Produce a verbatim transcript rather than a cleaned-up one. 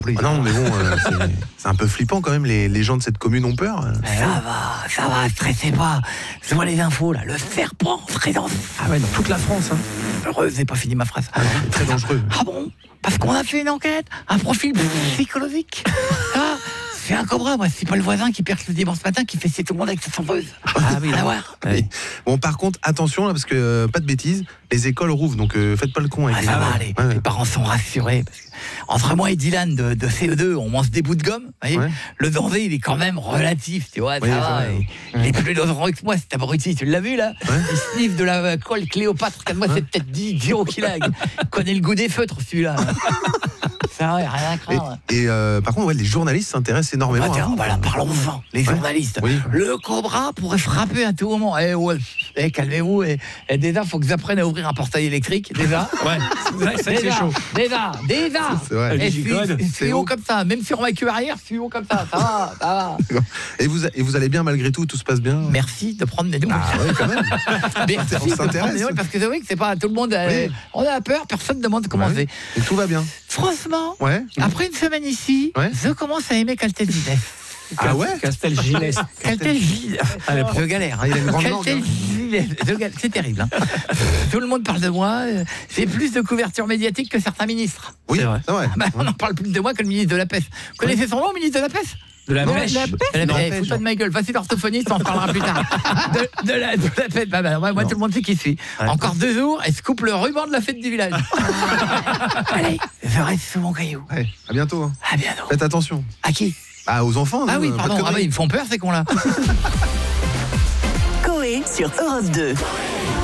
Ah non, mais bon, euh, c'est, c'est un peu flippant quand même. Les, les gens de cette commune ont peur. Ça va, ça va, stressez pas. Je vois les infos là, le serpent en présence. Ah ouais, dans toute la France. Hein. Heureuse, j'ai pas fini ma phrase. Ah non, c'est très dangereux. Ah bon? Parce qu'on a fait une enquête, un profil psychologique. Ah, c'est un cobra, moi. C'est pas le voisin qui perce le dimanche matin qui fait c'est tout le monde avec sa serveuse. Ah oui, à voir. Oui. Bon, par contre, attention là, parce que euh, pas de bêtises, les écoles rouvrent, donc euh, faites pas le con avec Ah, les ça élèves. va, les, Ouais, ouais. les parents sont rassurés. Parce que entre moi et Dylan de, de C E deux, on mange des bouts de gomme. Vous voyez, Ouais. le danger, il est quand même relatif. Tu vois, Oui, ça c'est va. vrai. Et il est plus dangereux que moi, cet abruti. Tu l'as vu là? Ouais. Il sniffe de la colle Cléopâtre. Regarde-moi, c'est peut-être dix kilos qu'il a. Il connaît le goût des feutres, celui-là. Ça va, rien à Et, craindre. et, euh, par contre, ouais, les journalistes s'intéressent énormément. Ah, tiens, à vous. voilà, parlons-en, les Ouais. journalistes. Oui. Le cobra pourrait frapper à tout moment. Eh ouais, eh, calmez-vous. Et, et déjà, il faut que j'apprenne à ouvrir un portail électrique. Déjà. Ouais, ça c'est Déjà, chaud. déjà, déjà. C'est vrai. Et Le suis, digicode, suis c'est haut haut. comme ça, même sur ma queue arrière, je suis haut comme ça. Ça va, ça va. Et vous, et vous allez bien malgré tout, tout se passe bien. Merci de prendre des nouvelles. Ah ouais, quand même. Merci on de prendre s'intéresse. des nouvelles parce que c'est vrai que c'est pas tout le monde. euh, Oui. On a peur, personne ne demande comment Ouais. c'est. Et tout va bien. Franchement, Ouais. après une semaine ici, Ouais. je commence à aimer Caltesines. Ah ouais. Castelginest. Caltesines. Allez, Je galère. Ah, il a une grande langue, Caltesines. Je galère. C'est terrible. Hein. Tout le monde parle de moi. euh, J'ai plus de couverture médiatique que certains ministres. Oui, C'est vrai. c'est vrai. Bah, on en parle plus de moi que le ministre de la Pêche. Vous connaissez son nom, le ministre de la Pêche? De la Bon, pêche. la pêche. Non, Eh, pêche, fous pas de non. ma gueule, facile orthophoniste, on en parlera plus tard. De, de la, de la fête, bah, bah, moi, moi, tout le monde sait qui je suis. Ouais. Encore deux jours, et se coupe le ruban de la fête du village. Allez, je reste sous mon caillou. Ouais, à bientôt. hein. À bientôt. Faites attention. À qui? Ah, aux enfants. Ah non, oui, pas de pardon, ah conneries. bah, ils me font peur ces cons-là. Coé sur Europe deux.